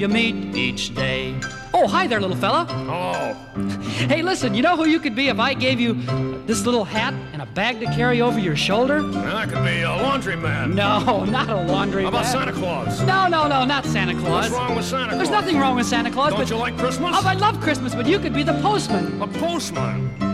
you meet each day. Oh, hi there, little fella. Oh. Hey, listen, you know who you could be if I gave you this little hat and a bag to carry over your shoulder? Well, I could be a laundryman. No, not a laundry How about man. Santa Claus? No, not Santa Claus. What's wrong with Santa Claus? There's nothing wrong with Santa Claus. Don't you like Christmas? Oh, I love Christmas, but you could be the postman. A postman?